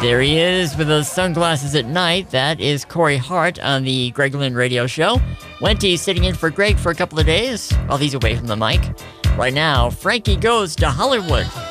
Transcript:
There he is with those sunglasses at night. That is Corey Hart on the Greg Lynn Radio Show. Wenty's sitting in for Greg for a couple of days while he's away from the mic. Right now, Frankie Goes to Hollywood.